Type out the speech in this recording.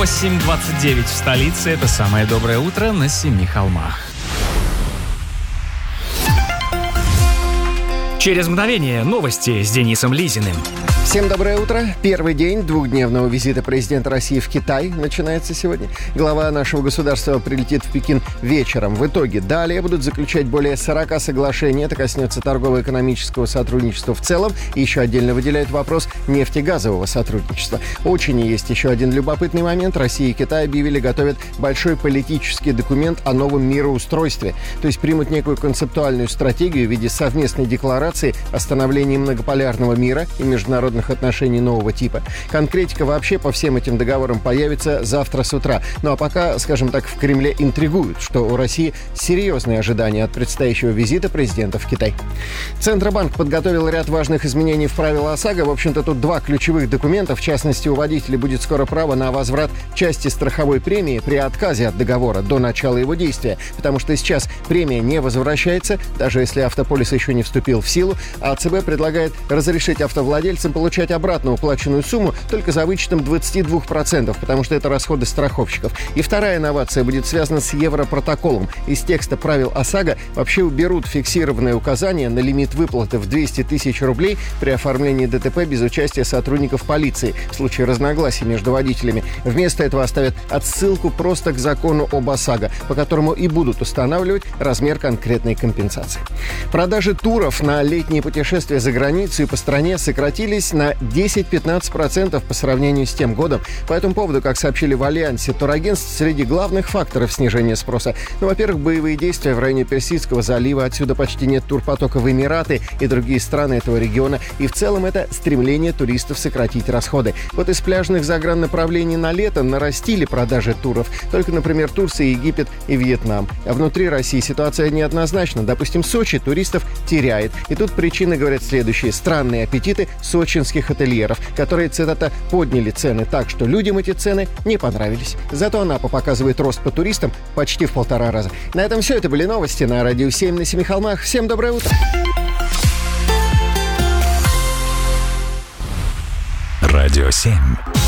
8:29 в столице. Это самое доброе утро на Семи холмах. Через мгновение новости с Денисом Лизиным. Всем доброе утро. Первый день двухдневного визита президента России в Китай начинается сегодня. Глава нашего государства прилетит в Пекин вечером. В итоге далее будут заключать более 40 соглашений. Это коснется торгово-экономического сотрудничества в целом. И еще отдельно выделяет вопрос нефтегазового сотрудничества. Очень есть еще один любопытный момент. Россия и Китай объявили, готовят большой политический документ о новом мироустройстве. То есть примут некую концептуальную стратегию в виде совместной декларации о становлении многополярного мира и международных отношений нового типа. Конкретика вообще по всем этим договорам появится завтра с утра. Ну а пока, скажем так, в Кремле интригуют, что у России серьезные ожидания от предстоящего визита президента в Китай. Центробанк подготовил ряд важных изменений в правила ОСАГО. В общем-то, тут два ключевых документа. В частности, у водителей будет скоро право на возврат части страховой премии при отказе от договора до начала его действия. Потому что сейчас премия не возвращается, даже если автополис еще не вступил в силу, а ЦБ предлагает разрешить автовладельцам получать обратно уплаченную сумму только за вычетом 22%, потому что это расходы страховщиков. И вторая инновация будет связана с Европротоколом. Из текста правил ОСАГО вообще уберут фиксированное указание на лимит выплаты в 200 тысяч рублей при оформлении ДТП без участия сотрудников полиции в случае разногласий между водителями. Вместо этого оставят отсылку просто к закону об ОСАГО, по которому и будут устанавливать размер конкретной компенсации. Продажи туров на летние путешествия за границу и по стране сократились на 10-15% по сравнению с тем годом. По этому поводу, как сообщили в Альянсе турагентств, среди главных факторов снижения спроса, во-первых, боевые действия в районе Персидского залива, отсюда почти нет турпотока в Эмираты и другие страны этого региона, и в целом это стремление туристов сократить расходы. Вот из пляжных заграннаправлений на лето нарастили продажи туров, только, например, Турция, Египет и Вьетнам. А внутри России ситуация неоднозначна. Допустим, Сочи туристов теряет. И тут причины, говорят, следующие: странные аппетиты сочинских ательеров, которые, цитата, подняли цены так, что людям эти цены не понравились. Зато Анапа показывает рост по туристам почти в 1,5 раза. На этом все. Это были новости на Радио 7 на Семи холмах. Всем доброе утро. Радио 7.